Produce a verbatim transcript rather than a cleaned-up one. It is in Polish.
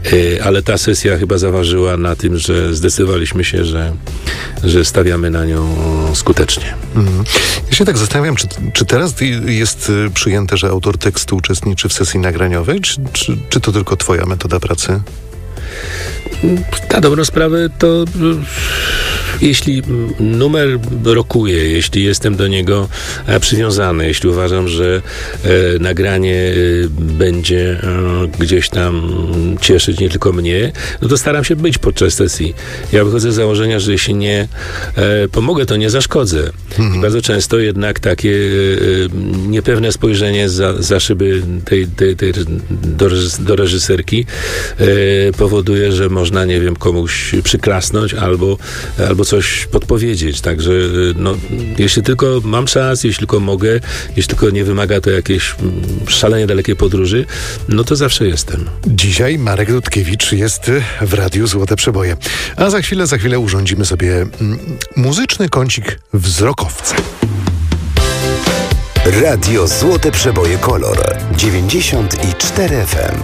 ale ta sesja chyba zaważyła na tym, że zdecydowaliśmy się, że, że stawiamy na nią skutecznie. Mhm. Ja się tak zastanawiam, czy, czy teraz jest przyjęte, że autor tekstu uczestniczy w sesji nagraniowej, czy, czy, czy to tylko twoja metoda pracy? Na dobrą sprawę to jeśli numer rokuje, jeśli jestem do niego przywiązany, jeśli uważam, że e, nagranie e, będzie e, gdzieś tam cieszyć nie tylko mnie, no to staram się być podczas sesji. Ja wychodzę z założenia, że jeśli nie e, pomogę, to nie zaszkodzę. Mhm. I bardzo często jednak takie e, niepewne spojrzenie za, za szyby tej, tej, tej, do, do reżyserki e, powoduje, że można, nie wiem, komuś przyklasnąć albo, albo coś podpowiedzieć. Także no, jeśli tylko mam czas, jeśli tylko mogę, jeśli tylko nie wymaga to jakiejś szalenie dalekiej podróży, no to zawsze jestem. Dzisiaj Marek Dudkiewicz jest w Radiu Złote Przeboje. A za chwilę, za chwilę urządzimy sobie mm, muzyczny kącik wzrokowca. Radio Złote Przeboje Kolor dziewięćdziesiąt cztery F M.